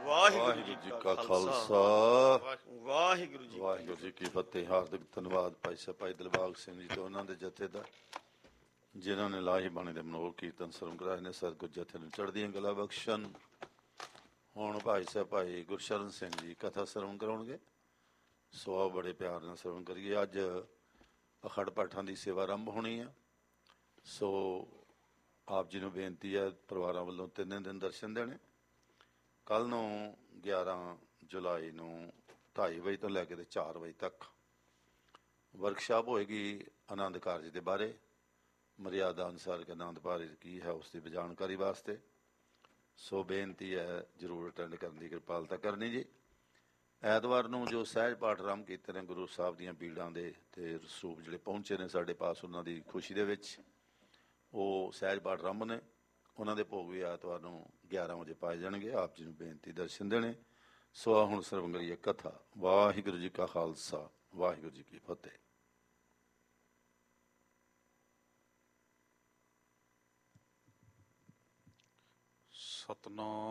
ਵਾਹਿਗੁਰੂ ਜੀ ਕਾ ਖਾਲਸਾ ਵਾਹਿਗੁਰੂ ਜੀ ਵਾਹਿਗੁਰੂ ਜੀ ਕੀ ਫਤਿਹ। ਹਾਰਦਿਕ ਧੰਨਵਾਦ ਭਾਈ ਸਾਹਿਬ ਭਾਈ ਦਿਲਬਾਗ ਸਿੰਘ ਜੀ ਤੇ ਉਹਨਾਂ ਦੇ ਜਥੇ ਦਾ, ਜਿਨ੍ਹਾਂ ਨੇ ਲਾਹੀ ਬਾਣੀ ਦੇ ਮਨੋਹਰ ਕੀਰਤਨ ਸਰਵਣ ਕਰਾਏ ਨੇ। ਸਤਿਗੁਰ ਜਥੇ ਨੂੰ ਚੜ੍ਹਦੀਆਂ ਗੱਲਾਂ ਬਖਸ਼ਣ। ਹੁਣ ਭਾਈ ਸਾਹਿਬ ਭਾਈ ਗੁਰਸ਼ਰਨ ਸਿੰਘ ਜੀ ਕਥਾ ਸਰਵਣ ਕਰਾਉਣਗੇ, ਸੋ ਆਓ ਬੜੇ ਪਿਆਰ ਨਾਲ ਸਰਵਣ ਕਰੀਏ। ਅੱਜ ਅਖੰਡ ਪਾਠਾਂ ਦੀ ਸੇਵਾ ਆਰੰਭ ਹੋਣੀ ਆ, ਸੋ ਆਪ ਜੀ ਨੂੰ ਬੇਨਤੀ ਹੈ ਪਰਿਵਾਰਾਂ ਵੱਲੋਂ 3 ਦਿਨ ਦਰਸ਼ਨ ਦੇਣੇ। ਕੱਲ੍ਹ ਨੂੰ 11 ਜੁਲਾਈ ਨੂੰ 2:30 ਵਜੇ ਤੋਂ ਲੈ ਕੇ 4 ਵਜੇ ਤੱਕ ਵਰਕਸ਼ਾਪ ਹੋਏਗੀ ਆਨੰਦ ਕਾਰਜ ਦੇ ਬਾਰੇ, ਮਰਿਆਦਾ ਅਨੁਸਾਰ ਕਿ ਆਨੰਦ ਕਾਰਜ ਕੀ ਹੈ ਉਸ ਦੀ ਜਾਣਕਾਰੀ ਵਾਸਤੇ। ਸੋ ਬੇਨਤੀ ਹੈ ਜ਼ਰੂਰ ਅਟੈਂਡ ਕਰਨ ਦੀ ਕਿਰਪਾਲਤਾ ਕਰਨੀ ਜੀ। ਐਤਵਾਰ ਨੂੰ ਜੋ ਸਹਿਜ ਪਾਠ ਆਰੰਭ ਕੀਤੇ ਨੇ ਗੁਰੂ ਸਾਹਿਬ ਦੀਆਂ ਬੀੜਾਂ ਦੇ ਤੇ ਰਸੂਪ ਜਿਹੜੇ ਪਹੁੰਚੇ ਨੇ ਸਾਡੇ ਪਾਸ, ਉਹਨਾਂ ਦੀ ਖੁਸ਼ੀ ਦੇ ਵਿੱਚ ਉਹ ਸਹਿਜ ਪਾਠ ਆਰੰਭ ਨੇ। ਉਹਨਾਂ ਦੇ ਭੋਗ ਵੀ ਐਤਵਾਰ ਨੂੰ 11 ਵਜੇ ਪਾਏ ਜਾਣਗੇ। ਆਪ ਜੀ ਨੂੰ ਬੇਨਤੀ ਦਰਸ਼ਨ ਦੇਣੇ। ਸੋ ਆ ਹੁਣ ਸਰਵਣ ਕਰੀਏ ਕਥਾ। ਵਾਹਿਗੁਰੂ ਜੀ ਕਾ ਖਾਲਸਾ ਵਾਹਿਗੁਰੂ ਜੀ ਕੀ ਫਤਿਹ। ਸਤਨਾਮ